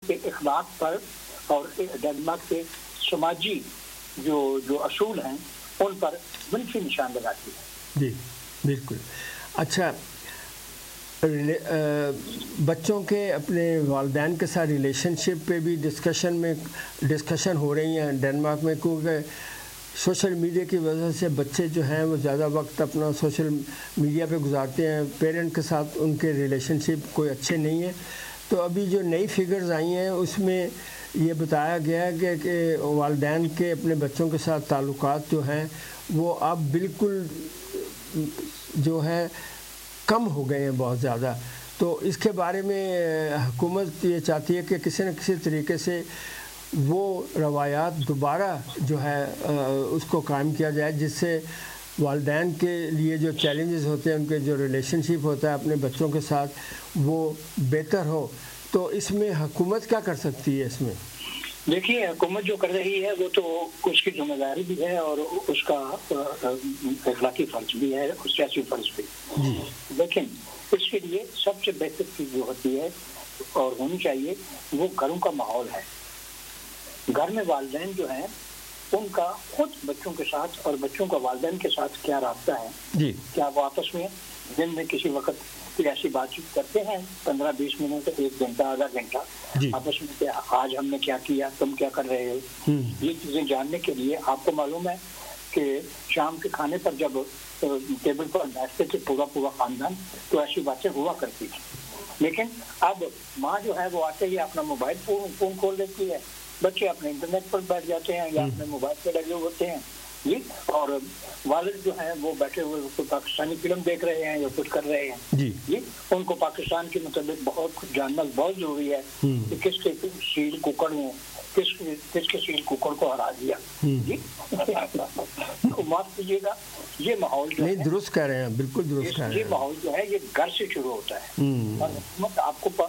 کے اخلاق پر اور ڈنمارک کے سماجی جو اصول ہیں ان پر منفی نشان لگاتی ہے. جی بالکل. اچھا، بچوں کے اپنے والدین کے ساتھ ریلیشن شپ پہ بھی ڈسکشن ہو رہی ہیں ڈنمارک میں، کیونکہ سوشل میڈیا کی وجہ سے بچے جو ہیں وہ زیادہ وقت اپنا سوشل میڈیا پہ گزارتے ہیں، پیرنٹ کے ساتھ ان کے ریلیشن شپ کوئی اچھے نہیں ہیں. تو ابھی جو نئی فگرز آئی ہیں اس میں یہ بتایا گیا ہے کہ والدین کے اپنے بچوں کے ساتھ تعلقات جو ہیں وہ اب بالکل جو ہے کم ہو گئے ہیں بہت زیادہ. تو اس کے بارے میں حکومت یہ چاہتی ہے کہ کسی نہ کسی طریقے سے وہ روایات دوبارہ جو ہے اس کو قائم کیا جائے، جس سے والدین کے لیے جو چیلنجز ہوتے ہیں، ان کے جو ریلیشن شپ ہوتا ہے اپنے بچوں کے ساتھ، وہ بہتر ہو. تو اس میں حکومت کیا کر سکتی ہے اس میں؟ دیکھیے، حکومت جو کر رہی ہے وہ تو اس کی ذمہ داری بھی ہے اور اس کا اخلاقی فرض بھی ہے اور سیاسی فرض بھی. لیکن اس کے لیے سب سے بہتر چیز جو ہوتی ہے اور ہونی چاہیے وہ گھروں کا ماحول ہے. گھر میں والدین جو ہیں ان کا خود بچوں کے ساتھ اور بچوں کا والدین کے ساتھ کیا رابطہ ہے. کیا وہ آپس میں دن میں کسی وقت کوئی ایسی بات چیت کرتے ہیں 15-20 منٹ، 1 گھنٹہ، آدھا گھنٹہ آپس میں، کہ آج ہم نے کیا کیا، تم کیا کر رہے ہو. یہ چیزیں جاننے کے لیے آپ کو معلوم ہے کہ شام کے کھانے پر جب ٹیبل پر بیٹھتے تھے پورا خاندان تو ایسی باتیں ہوا کرتی تھی. لیکن اب ماں جو ہے وہ آتے ہی اپنا موبائل فون کھول لیتی ہے، بچے اپنے انٹرنیٹ پر بیٹھ جاتے ہیں یا اپنے موبائل پہ لگے ہوتے ہیں جی، اور والد جو ہیں وہ بیٹھے ہوئے پاکستانی فلم دیکھ رہے ہیں یا کچھ کر رہے ہیں جی. ان کو پاکستان کے متعلق بہت کچھ جاننا بہت ضروری ہے کہ کس کے سیل کوکڑ میں کس کے سیل کوکڑ کو ہرا دیا جی. معاف کیجیے گا، یہ ماحول جو ہے درست کہہ رہے ہیں، بالکل درست کہہ رہے ہیں. یہ ماحول جو ہے یہ گھر سے شروع ہوتا ہے اور حکومت آپ کو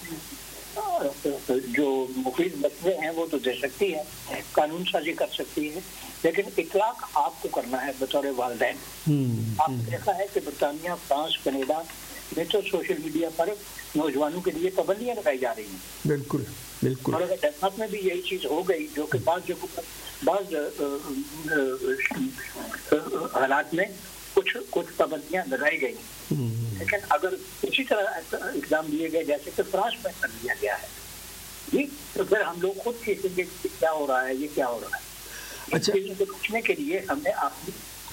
جو مفید مسئلے ہیں وہ تو دے سکتی ہے، قانون سازی کر سکتی ہے، لیکن اطلاق آپ کو کرنا ہے بطور والدین. آپ نے دیکھا ہے کہ برطانیہ، فرانس، کینیڈا میں تو سوشل میڈیا پر نوجوانوں کے لیے پابندیاں لگائی جا رہی ہیں. بالکل بالکل. اور اگر ڈنمارک میں بھی یہی چیز ہو گئی، جو کہ بعض حالات میں کچھ پابندیاں لگائی گئی، لیکن اگر اسی طرح اقدام لیے گئے جیسے کہ فرانس میں کر دیا گیا ہے جی، تو پھر ہم لوگ خود سیکھیں گے کہ کیا ہو رہا ہے، یہ کیا ہو رہا ہے. اس چیزوں کو روکنے کے لیے ہمیں اپنی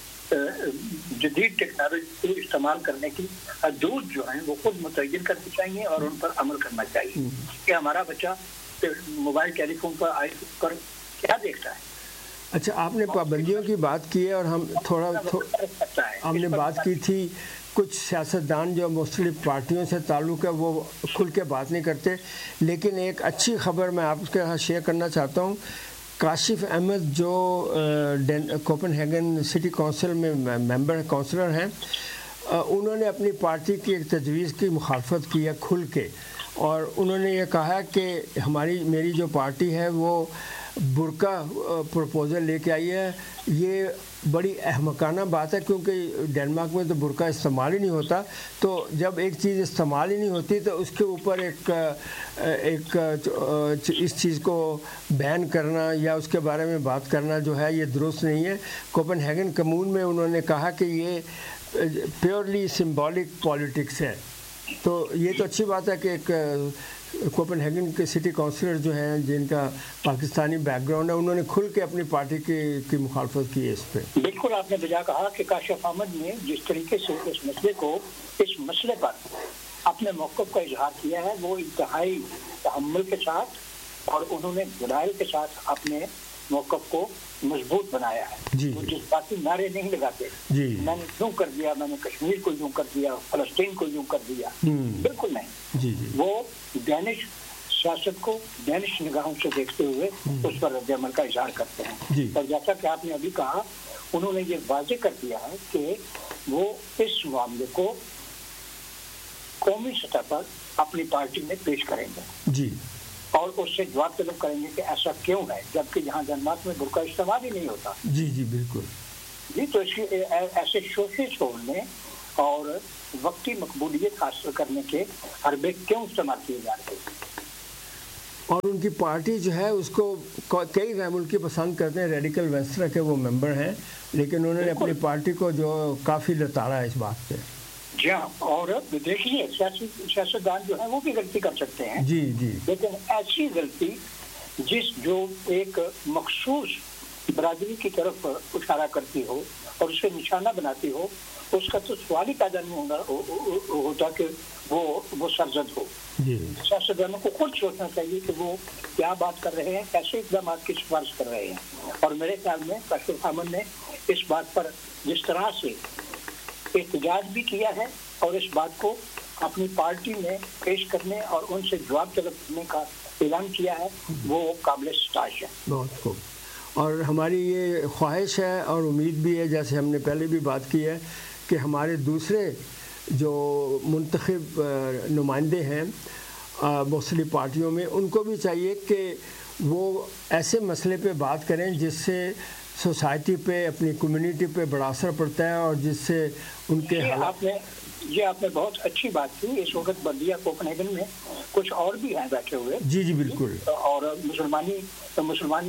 جدید ٹیکنالوجی کو استعمال کرنے کی حدود جو ہیں وہ خود متعین کرنی چاہیے اور ان پر عمل کرنا چاہیے کہ ہمارا بچہ موبائل ٹیلی فون پر کیا دیکھتا ہے. اچھا، آپ نے پابندیوں کی بات کی ہے اور ہم نے بات کی تھی کچھ سیاستدان جو مختلف پارٹیوں سے تعلق ہے وہ کھل کے بات نہیں کرتے، لیکن ایک اچھی خبر میں آپ کے ساتھ شیئر کرنا چاہتا ہوں. کاشف احمد جو کوپن ہیگن سٹی کونسل میں کونسلر ہیں، انہوں نے اپنی پارٹی کی ایک تجویز کی مخالفت کی ہے کھل کے، اور انہوں نے یہ کہا کہ میری جو پارٹی ہے وہ برقع پروپوزل لے کے آئی ہے. یہ بڑی احمقانہ بات ہے کیونکہ ڈنمارک میں تو برقع استعمال ہی نہیں ہوتا. تو جب ایک چیز استعمال ہی نہیں ہوتی تو اس کے اوپر ایک اس چیز کو بین کرنا یا اس کے بارے میں بات کرنا جو ہے یہ درست نہیں ہے. کوپن ہیگن کمون میں انہوں نے کہا کہ یہ پیورلی سمبولک پالیٹکس ہے. تو یہ تو اچھی بات ہے کہ ایک کوپن ہیگن کے سٹی کونسلر جو ہیں جن کا پاکستانی بیک گراؤنڈ ہے انہوں نے کھل کے اپنی پارٹی کی مخالفت کی ہے اس پہ. بالکل آپ نے بجا کہا کہ کاشف احمد نے جس طریقے سے اس مسئلے پر اپنے موقف کا اظہار کیا ہے وہ انتہائی تحمل کے ساتھ اور انہوں نے دلائل کے ساتھ اپنے موقف کو مضبوط بنایا ہے. وہ جذباتی نعرے نہیں لگاتے میں نے یوں کر دیا، میں نے کشمیر کو یوں کر دیا، فلسطین کو یوں کر دیا، بالکل نہیں. وہ دانش سیاست کو دانش نگاہوں سے دیکھتے ہوئے اس پر رد عمل کا اظہار کرتے ہیں. اور جیسا کہ آپ نے ابھی کہا انہوں نے یہ واضح کر دیا ہے کہ وہ اس معاملے کو قومی سطح پر اپنی پارٹی میں پیش کریں گے اور اس سے جواب طلب کریں گے کہ ایسا کیوں ہے جبکہ یہاں ڈنمارک میں برقع استعمال ہی نہیں ہوتا. بالکل تو اس کی ایسے شوشے چھوڑنے اور وقتی مقبولیت حاصل کرنے کے حربے کیوں استعمال کیے جا رہے ہیں. اور ان کی پارٹی جو ہے اس کو کئی غیر ملکی پسند کرتے ہیں، ریڈیکل وینسٹرا کے وہ ممبر ہیں، لیکن انہوں نے اپنی پارٹی کو جو کافی لتاڑا ہے اس بات پہ. جی ہاں، اور دیکھیے سیاستدان جو ہیں وہ بھی غلطی کر سکتے ہیں، جی جی، لیکن ایسی غلطی جو ایک مخصوص برادری کی طرف اشارہ کرتی ہو اور اسے نشانہ بناتی ہو، اس کا تو سوال ہی پیدا نہیں ہوتا کہ وہ سرزد ہو. سیاستدانوں کو خود سوچنا چاہیے کہ وہ کیا بات کر رہے ہیں، کیسے اقدامات کی سفارش کر رہے ہیں. اور میرے خیال میں کاشف احمد نے اس بات پر جس طرح سے احتجاج بھی کیا ہے اور اس بات کو اپنی پارٹی میں پیش کرنے اور ان سے جواب طلب کرنے کا اعلان کیا ہے، وہ قابل ستائش ہے. بہت خوب. اور ہماری یہ خواہش ہے اور امید بھی ہے، جیسے ہم نے پہلے بھی بات کی ہے، کہ ہمارے دوسرے جو منتخب نمائندے ہیں مختلف پارٹیوں میں، ان کو بھی چاہیے کہ وہ ایسے مسئلے پہ بات کریں جس سے سوسائٹی پہ، اپنی کمیونٹی پہ بڑا اثر پڑتا ہے، اور جس سے ان کے یہ آپ نے بہت اچھی بات کی. اس وقت بلدیہ کوپن ہیگن میں کچھ اور بھی ہیں بیٹھے ہوئے. جی جی بالکل. اور مسلمان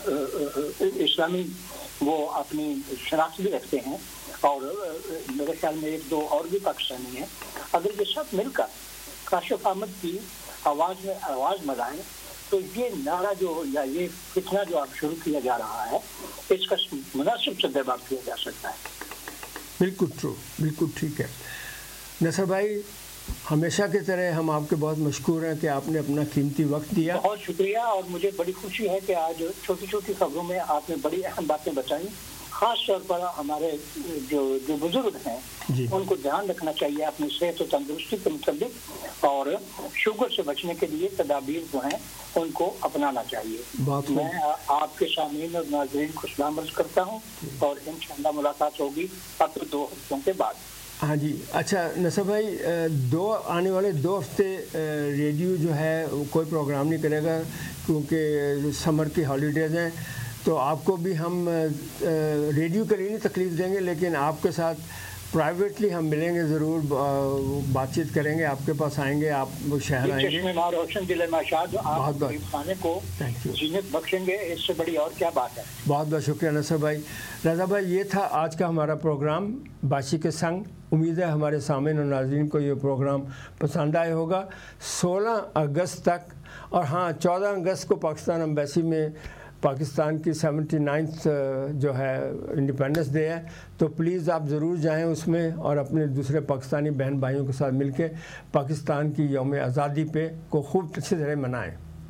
اسلامی وہ اپنی شناخت بھی رکھتے ہیں، اور میرے خیال میں ایک دو اور بھی پاکستانی ہیں. اگر یہ سب مل کر کاشف احمد کی آواز میں آواز ملائیں تو یہ نعرہ یا یہ فتنہ جو آپ شروع کیا جا رہا ہے، اس کا مناسب سے جواب کیا جا سکتا ہے. بالکل ٹرو، بالکل ٹھیک ہے. نصر بھائی، ہمیشہ کی طرح ہم آپ کے بہت مشکور ہیں کہ آپ نے اپنا قیمتی وقت دیا. بہت شکریہ. اور مجھے بڑی خوشی ہے کہ آج چھوٹی چھوٹی خبروں میں آپ نے بڑی اہم باتیں بتائیں. خاص طور پر ہمارے جو بزرگ ہیں ان کو دھیان رکھنا چاہیے اپنی صحت و تندرستی کے متعلق، اور شوگر سے بچنے کے لیے تدابیر جو ہیں ان کو اپنانا چاہیے. میں آپ کے سامعین اور ناظرین کو سلام عرض کرتا ہوں، اور انشاءاللہ ملاقات ہوگی اب 2 ہفتوں کے بعد. ہاں جی. اچھا نصر بھائی، آنے والے 2 ہفتے ریڈیو جو ہے کوئی پروگرام نہیں کرے گا کیونکہ سمر کی ہالیڈیز ہیں، تو آپ کو بھی ہم ریڈیو کے لیے نہیں تکلیف دیں گے، لیکن آپ کے ساتھ پرائیویٹلی ہم ملیں گے، ضرور بات چیت کریں گے، آپ کے پاس آئیں گے، آپ شہر آئیں گے. بہت بخشیں گے، اس سے بڑی اور کیا بات ہے. بہت بہت شکریہ نصر بھائی. رضا بھائی، یہ تھا آج کا ہمارا پروگرام باشی کے سنگ. امید ہے ہمارے سامعین اور ناظرین کو یہ پروگرام پسند آیا ہوگا. 16 اگست تک، اور ہاں 14 اگست کو پاکستان ایمبیسی میں پاکستان کی 79th جو ہے انڈیپینڈنس ڈے ہے، تو پلیز آپ ضرور جائیں اس میں، اور اپنے دوسرے پاکستانی بہن بھائیوں کے ساتھ مل کے پاکستان کی یوم آزادی پہ کو خوب اچھی طرح منائیں.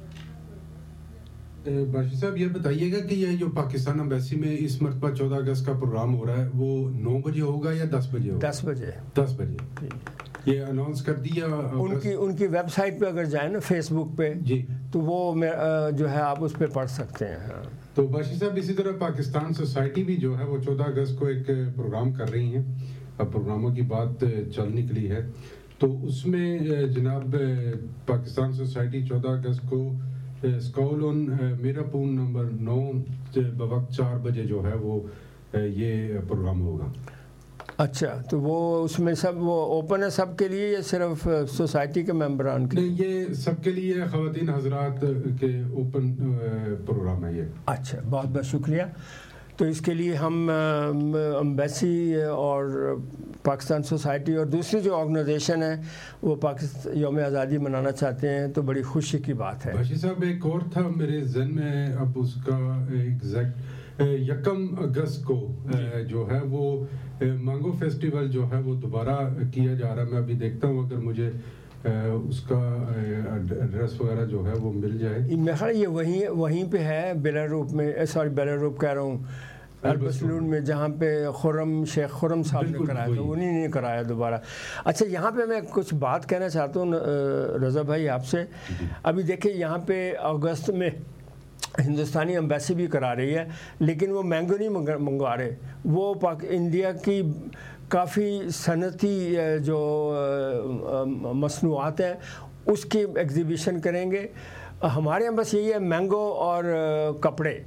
باشی صاحب، یہ بتائیے گا کہ یہ جو پاکستان ایمبیسی میں اس مرتبہ 14 اگست کا پروگرام ہو رہا ہے، وہ 9 بجے ہوگا یا 10 بجے ہوگا؟ 10 بجے. 10 بجے یہ اناؤنس کر دیا ان کی ویب سائٹ پہ. اگر جائیں نا فیس بک پہ، جی، تو وہ جو ہے آپ اس پہ پڑھ سکتے ہیں. تو باشی صاحب، اسی طرح پاکستان سوسائٹی بھی جو ہے وہ 14 اگست کو ایک پروگرام کر رہی ہیں. اب پروگراموں کی بات چل نکلی ہے، تو اس میں جناب پاکستان سوسائٹی 14 اگست کو اسکول آن میراپون نمبر 9 بوقت 4 بجے جو ہے وہ یہ پروگرام ہوگا. اچھا، تو وہ اس میں سب وہ اوپن ہے سب کے لیے یا صرف سوسائٹی کے ممبران کے؟ نہیں، یہ سب کے لیے خواتین حضرات کے اوپن پروگرام ہے یہ. اچھا، بہت بہت شکریہ. تو اس کے لیے ہم امبیسی اور پاکستان سوسائٹی اور دوسری جو آرگنائزیشن ہے وہ پاکستان یوم آزادی منانا چاہتے ہیں، تو بڑی خوشی کی بات ہے. باشی صاحب، ایک اور تھا میرے ذہن میں، اب اس کا ایگزیکٹ 1 اگست کو جو ہے وہ مانگو فیسٹیول جو ہے وہ دوبارہ کیا جا رہا ہے. میں ابھی دیکھتا ہوں اگر مجھے اس کا ایڈریس وغیرہ جو ہے وہ مل جائے. میں خیال یہ وہیں پہ ہے، بیلاروپ میں، بیلاروپ کہہ رہا ہوں، البسلون میں، جہاں پہ شیخ خرم صاحب نے کرایا تھا، انہیں نے کرایا دوبارہ. اچھا، یہاں پہ میں کچھ بات کہنا چاہتا ہوں رضا بھائی آپ سے. ابھی دیکھیں یہاں پہ اگست میں ہندوستانی ایمبیسی بھی کرا رہی ہے، لیکن وہ مینگو نہیں منگوا رہے. وہ انڈیا کی کافی صنعتی جو مصنوعات ہیں اس کی ایگزیبیشن کریں گے. ہمارے یہاں بس یہی ہے، مینگو اور کپڑے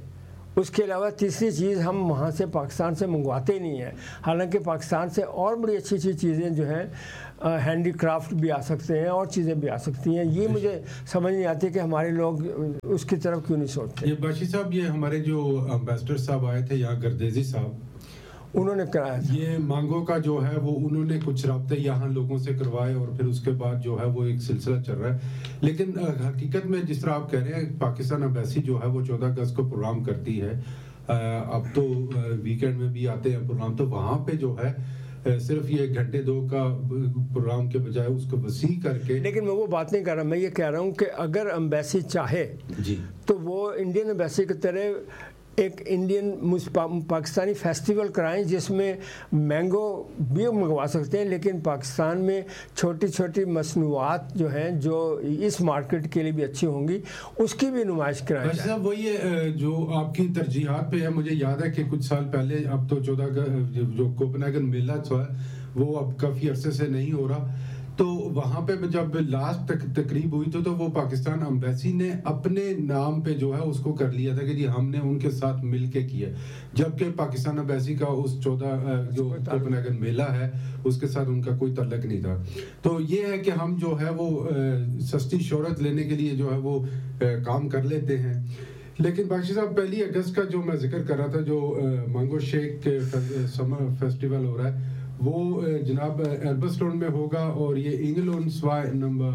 اس کے علاوہ تیسری چیز ہم وہاں سے پاکستان سے منگواتے نہیں ہیں، حالانکہ پاکستان سے اور بڑی اچھی اچھی چیزیں جو ہیں ہینڈی کرافٹ بھی آ سکتے ہیں اور چیزیں بھی آ سکتی ہیں. یہ مجھے سمجھ نہیں آتی کہ ہمارے لوگ اس کی طرف کیوں نہیں سوچتے. یہ باشی صاحب، یہ ہمارے جو امبیسڈر صاحب آئے تھے یہاں، گردیزی صاحب، انہوں نے کرایا تھا. یہ مانگو کا جو ہے وہ انہوں نے کچھ رابطے یہاں لوگوں سے کروائے اور پھر اس کے بعد جو ہے وہ ایک سلسلہ چل رہا ہے. لیکن حقیقت میں جس طرح آپ کہہ رہے ہیں، پاکستان امبیسی جو ہے وہ 14 اگست کو پروگرام کرتی ہے. اب تو ویکینڈ میں بھی آتے ہیں پروگرام، تو وہاں پہ جو ہے صرف یہ گھنٹے 2 کا پروگرام کے بجائے اس کو وسیع کر کے. لیکن میں وہ بات نہیں کر رہا، میں یہ کہہ رہا ہوں کہ اگر امبیسی چاہے جی تو وہ انڈین امبیسی کی طرح ایک انڈین پاکستانی فیسٹیول کرائیں جس میں مینگو بھی منگوا سکتے ہیں، لیکن پاکستان میں چھوٹی چھوٹی مصنوعات جو ہیں جو اس مارکیٹ کے لیے بھی اچھی ہوں گی، اس کی بھی نمائش کرائیں. صاحب وہی جو آپ کی ترجیحات پہ ہے. مجھے یاد ہے کہ کچھ سال پہلے، اب تو 14 جو کوپنہیگن میلہ ہے وہ اب کافی عرصے سے نہیں ہو رہا، تو وہاں پہ جب لاسٹ تقریب ہوئی تو وہ پاکستان امبیسی نے اپنے نام پہ جو ہے اس کو کر لیا تھا کہ جی ہم نے ان کے ساتھ مل کے کیا، جبکہ پاکستان امبیسی کا اس 14 جو کوپنہیگن میلہ ہے اس کے ساتھ ان کا کوئی تعلق نہیں تھا. تو یہ ہے کہ ہم جو ہے وہ سستی شہرت لینے کے لیے جو ہے وہ کام کر لیتے ہیں. لیکن بخشی صاحب، 1 اگست کا جو میں ذکر کر رہا تھا، جو مانگو شیک سمر فیسٹیول ہو رہا ہے، وہ جناب ایلبسٹون میں ہوگا، اور یہ انگلینڈ سوائے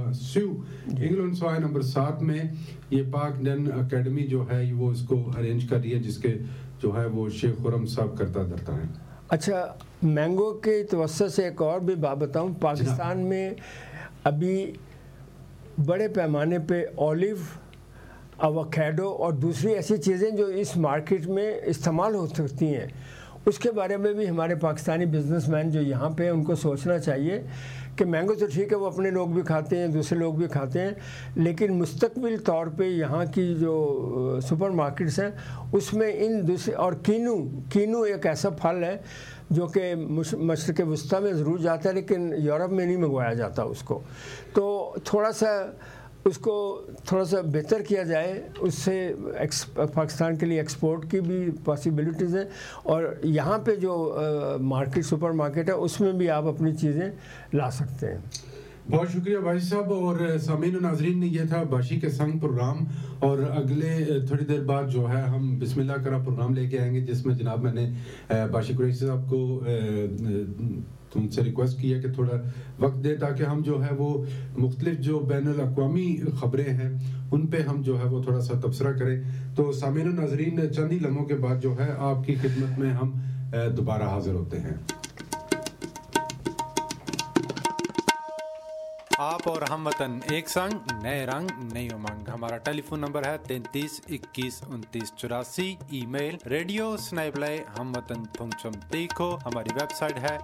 نمبر 7 میں یہ پاک ڈن اکیڈمی جو ہے وہ اس کو ارینج کر رہی ہے، جس کے جو ہے وہ شیخ خرم صاحب کرتا دھرتا ہے. اچھا، مینگو کے توسط سے ایک اور بھی بات بتاؤں. پاکستان میں ابھی بڑے پیمانے پہ اولیو، اوکیڈو اور دوسری ایسی چیزیں جو اس مارکیٹ میں استعمال ہو سکتی ہیں، اس کے بارے میں بھی ہمارے پاکستانی بزنس مین جو یہاں پہ ان کو سوچنا چاہیے کہ مینگو تو ٹھیک ہے، وہ اپنے لوگ بھی کھاتے ہیں، دوسرے لوگ بھی کھاتے ہیں، لیکن مستقبل طور پہ یہاں کی جو سپر مارکیٹس ہیں اس میں ان دوسرے، اور کینو ایک ایسا پھل ہے جو کہ مشرق وسطیٰ میں ضرور جاتا ہے لیکن یورپ میں نہیں منگوایا جاتا اس کو. تو تھوڑا سا بہتر کیا جائے، اس سے پاکستان کے لیے ایکسپورٹ کی بھی پاسبلٹیز ہیں، اور یہاں پہ جو مارکیٹ سپر مارکیٹ ہے اس میں بھی آپ اپنی چیزیں لا سکتے ہیں. بہت شکریہ باشی صاحب. اور سامعین و ناظرین، یہ تھا باشی کے سنگ پروگرام، اور اگلے تھوڑی دیر بعد جو ہے ہم بسم اللہ کرا پروگرام لے کے آئیں گے، جس میں جناب میں نے باشی قریشی صاحب کو ان سے ریکویسٹ کی ہے کہ تھوڑا وقت دے تاکہ ہم جو ہے وہ مختلف جو بین الاقوامی خبریں ہیں ان پہ ہم جو ہے وہ تھوڑا سا تبصرہ کریں. تو سامعین و ناظرین، چند ہی لمحوں کے بعد جو ہے آپ کی خدمت میں ہم دوبارہ حاضر ہوتے ہیں. آپ اور ہم وطن ایک سنگ، نئے رنگ نئی امنگ. ہمارا ٹیلی فون نمبر ہے 33 21 29 84. ای میل radio@hamwatan.tk. ہماری ویب سائٹ ہے